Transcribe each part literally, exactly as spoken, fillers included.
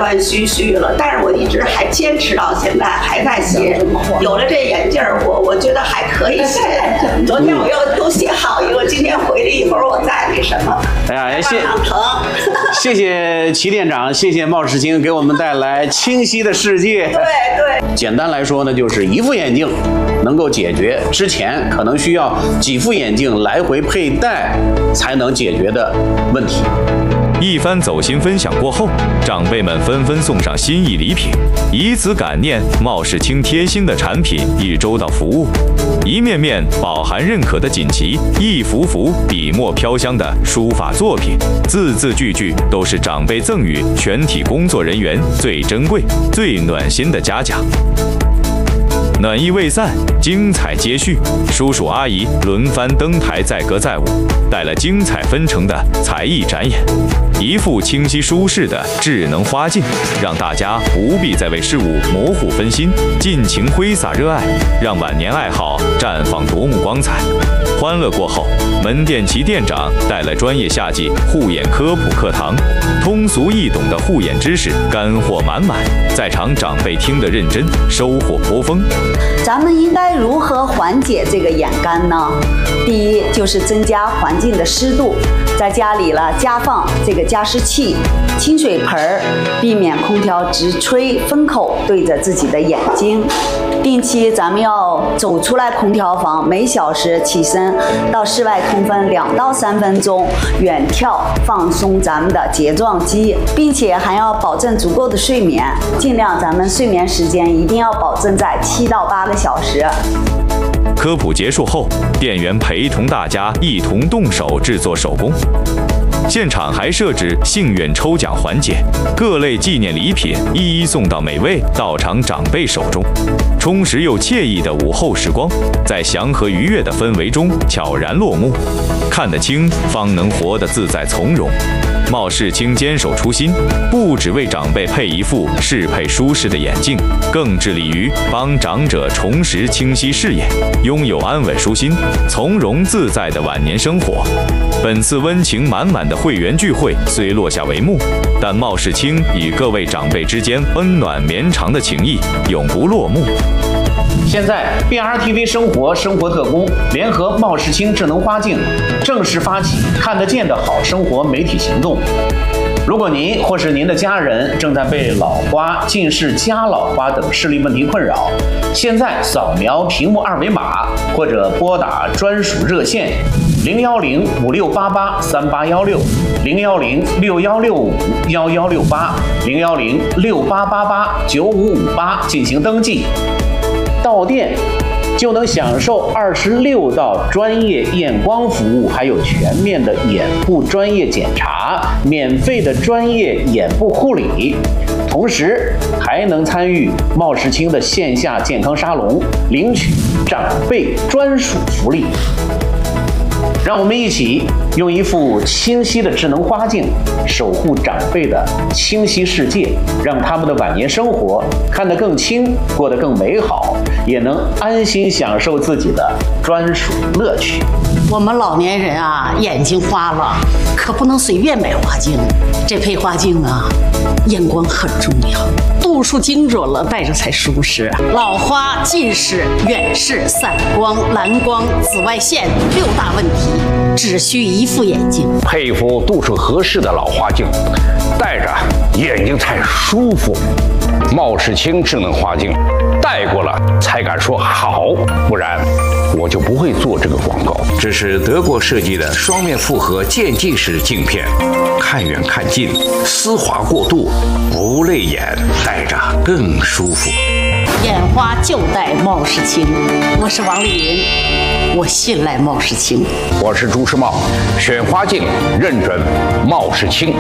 断续续了，但是我一直还坚持到现在，还在写。有了这眼镜儿，我我觉得还可以写。昨天我又都写好一个，今天回来一会儿我再那什么。 哎呀，谢疼。 谢谢齐店长，谢谢冒世清给我们带来清晰的世界。 对对。 简单来说呢，就是一副眼镜能够解决之前可能需要几副眼镜来回佩戴才能解决的问题。 一番走心分享过后，长辈们纷纷送上心意礼品，以此感念冒世清贴心的产品与周到服务。一面面饱含认可的锦旗，一幅幅笔墨飘香的书法作品，字字句句都是长辈赠予全体工作人员最珍贵、最暖心的嘉奖。暖意未散，精彩接续，叔叔阿姨轮番登台载歌载舞，带来精彩纷呈的才艺展演。一副清晰舒适的智能花镜，让大家不必再为事物模糊分心，尽情挥洒热爱，让晚年爱好绽放夺目光彩。欢乐过后，门店齐店长带来专业夏季护眼科普课堂，通俗易懂的护眼知识干货满满，在场长辈听得认真，收获颇丰。 咱们应该如何缓解这个眼干呢？第一就是增加环境的湿度，在家里了加放这个加湿器、清水盆儿，避免空调直吹风口对着自己的眼睛。定期咱们要走出来空调房，每小时起身到室外通风两到三分钟，远眺放松咱们的睫状肌，并且还要保证足够的睡眠，尽量咱们睡眠时间一定要保证在七到八个小时。 科普结束后，店员陪同大家一同动手制作手工。现场还设置幸运抽奖环节，各类纪念礼品一一送到每位到场长辈手中。充实又惬意的午后时光，在祥和愉悦的氛围中悄然落幕。看得清，方能活得自在从容。冒世清坚守初心，不只为长辈配一副适配舒适的眼镜，更致力于帮长者重拾清晰视野，拥有安稳舒心、从容自在的晚年生活。本次温情满满的会员聚会虽落下帷幕，但冒世清与各位长辈之间温暖绵长的情谊永不落幕。 现在 B R T V 生活生活特工联合冒世清智能花镜正式发起看得见的好生活媒体行动。如果您或是您的家人正在被老花、近视、加老花等视力问题困扰，现在扫描屏幕二维码或者拨打专属热线零幺零五六八八三八幺六、零幺零六幺六五幺幺六八、零幺零六八八八九五五八进行登记。到店就能享受二十六道专业验光服务，还有全面的眼部专业检查，免费的专业眼部护理，同时还能参与冒世清的线下健康沙龙，领取长辈专属福利。让我们一起用一副清晰的智能花镜守护长辈的清晰世界，让他们的晚年生活看得更清，过得更美好，也能安心享受自己的专属乐趣。 我们老年人啊，眼睛花了，可不能随便买花镜。这配花镜啊，眼光很重要，度数精准了，戴着才舒适。老花、近视、远视、散光、蓝光、紫外线六大问题，只需一副眼镜， 配一副度数合适的老花镜，戴着眼睛才舒服。冒世清智能花镜，戴过了才敢说好，不然我就不会做这个广告。 这是德国设计的双面复合渐进式镜片，看远看近，丝滑过渡，不累眼，戴着更舒服。 眼花就戴冒世清，我是王丽云，我信赖冒世清。 我是朱时茂，选花镜认准冒世清。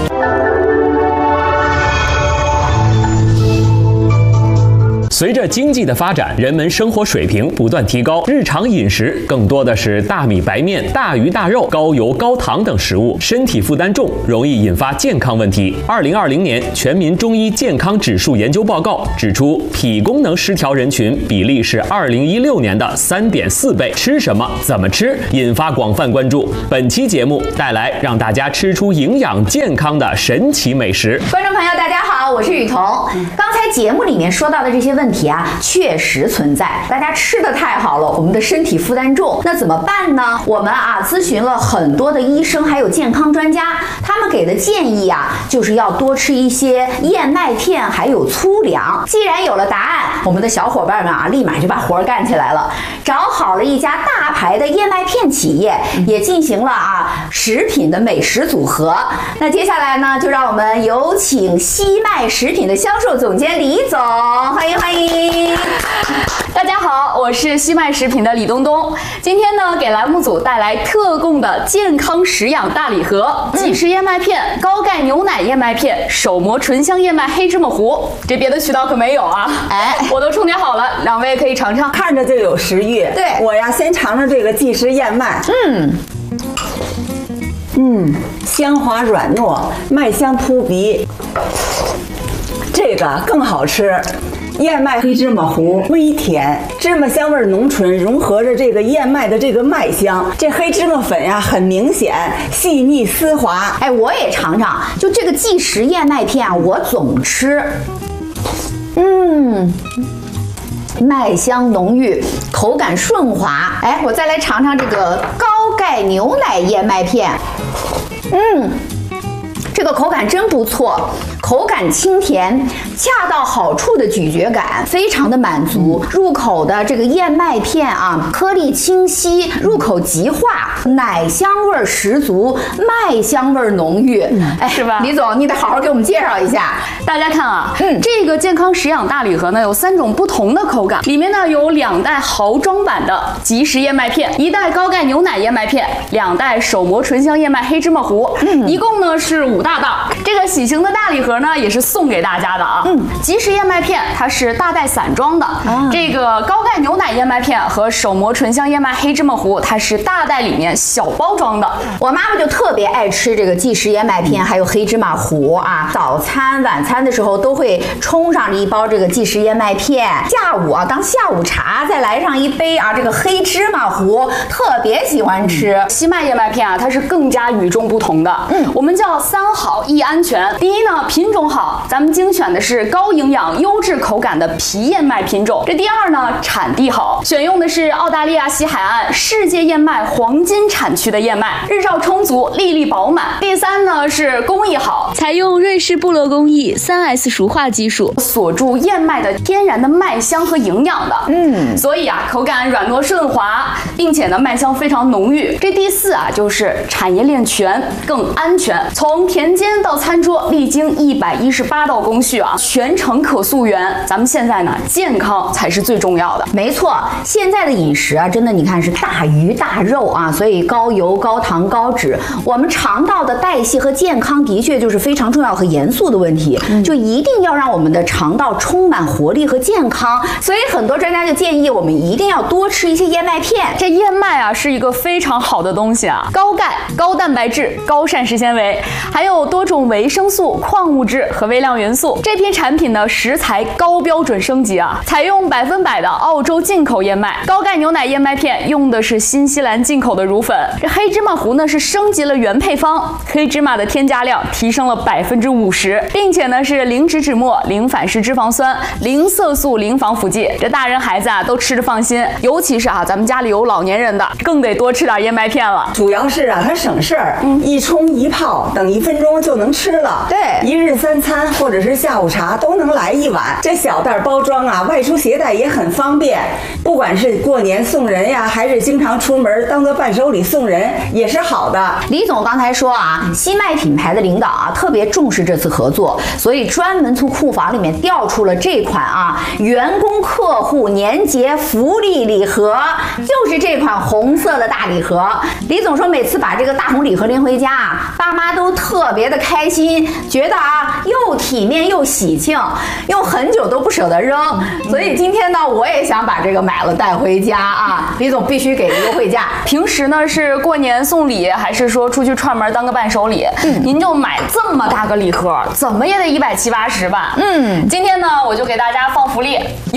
随着经济的发展，人们生活水平不断提高，日常饮食更多的是大米白面、大鱼大肉、高油高糖等食物，身体负担重，容易引发健康问题。二零二零年全民中医健康指数研究报告指出，脾功能失调人群比例是二零一六年的三点四倍。吃什么、怎么吃，引发广泛关注。本期节目带来让大家吃出营养健康的神奇美食。 观众朋友，大家好， 我是雨桐。刚才节目里面说到的这些问题啊，确实存在。大家吃的太好了，我们的身体负担重，那怎么办呢？我们啊咨询了很多的医生还有健康专家，他们给的建议啊，就是要多吃一些燕麦片还有粗粮。既然有了答案，我们的小伙伴们啊，立马就把活儿干起来了，找好了一家大牌的燕麦片企业，也进行了啊食品的美食组合。那接下来呢，就让我们有请西麦食品的销售总监李总，欢迎欢迎。 大家好，我是西麦食品的李东东。今天呢，给栏目组带来特供的健康食养大礼盒：即食燕麦片、高钙牛奶燕麦片、手磨醇香燕麦黑芝麻糊。这别的渠道可没有啊！哎，我都充点好了，两位可以尝尝。 看着就有食欲。 对， 我呀，先尝尝这个即食燕麦。 嗯。 嗯，香滑软糯，麦香扑鼻。这个更好吃。燕麦黑芝麻糊微甜，芝麻香味浓醇，融合着这个燕麦的这个麦香。这黑芝麻粉呀，很明显，细腻丝滑。 哎，我也尝尝，就这个即食燕麦片啊，我总吃。嗯。麦香浓郁，口感顺滑。哎，我再来尝尝这个高钙牛奶燕麦片。嗯，这个口感真不错，口感清甜，恰到好处的咀嚼感，非常的满足。入口的这个燕麦片啊，颗粒清晰，入口即化，奶香味十足，麦香味浓郁。哎， 是吧？ 李总，你得好好给我们介绍一下。 大家看啊，嗯，这个健康食养大礼盒呢，有三种不同的口感，里面呢有两袋豪装版的即食燕麦片，一袋高钙牛奶燕麦片，两袋手磨醇香燕麦黑芝麻糊，嗯，一共呢是五大袋。这个喜庆的大礼盒呢，也是送给大家的啊。嗯，即食燕麦片它是大袋散装的，啊、这个高钙牛奶燕麦片和手磨醇香燕麦黑芝麻糊，它是大袋里面小包装的。 我妈妈就特别爱吃这个即食燕麦片，还有黑芝麻糊啊。早餐、晚餐的时候都会冲上一包这个即食燕麦片，下午啊当下午茶再来上一杯啊这个黑芝麻糊，特别喜欢吃。 嗯、西麦燕麦片啊，它是更加与众不同的。嗯，我们叫三好一安全。第一呢，品种好，咱们精选的是高营养、优质口感的皮燕麦品种。这第二呢，产地好，选用的是澳大利亚西海岸世界燕麦黄金产区的燕麦，日照充足，粒粒饱满。第三呢是工艺好， 采用瑞士部落工艺三 S 熟化技术， 锁住燕麦的天然的麦香和营养的。嗯，所以啊，口感软糯顺滑，并且呢麦香非常浓郁。这第四啊，就是产业链全，更安全，从田间到餐桌，历经一百一十八道工序啊，全程可溯源。咱们现在呢，健康才是最重要的。 没错，现在的饮食啊，真的你看是大鱼大肉啊，所以高油、高糖、高脂，我们肠道的代谢和健康的确就是非常重要和严肃的问题，嗯、就一定要让我们的肠道充满活力和健康。所以很多专家就建议我们一定要多吃一些燕麦片。 这燕麦啊，是一个非常好的东西啊，高钙、高蛋白质、高膳食纤维，还有多种维生素、矿物质和微量元素。这批产品呢，食材高标准升级啊，采用百分百的澳洲进口燕麦。高钙牛奶燕麦片用的是新西兰进口的乳粉。这黑芝麻糊呢是升级了原配方，黑芝麻的添加量提升了百分之五十，并且呢是零脂脂末、零反式脂肪酸、零色素、零防腐剂。这大人孩子啊都吃着放心，尤其是啊咱们家里有老年人的，更得多吃点燕麦片了。 主要是啊它省事儿，嗯、一冲一泡，等一分钟就能吃了。 对， 一日三餐或者是下午茶都能来一碗。这小袋包装啊，外出携带也很方便。不管是过年送人呀，还是经常出门当做伴手礼送人，也是好的。 李总刚才说啊，西麦品牌的领导啊特别重视这次合作，所以专门从库房里面调出了这款啊员工客户年节福利礼盒，就是这款红色的大礼盒。李总说每次把这个大红礼盒拎回家啊，爸妈都特别的开心，觉得啊又体面又喜庆，用很久都不舍得扔。所以今天呢，我也想把这个买了带回家啊。李总必须给个优惠价。 平时呢是过年送礼，还是说出去串门当个伴手礼？嗯，您就买这么大个礼盒，怎么也得一百七八十吧。嗯，今天呢我就给大家放福利。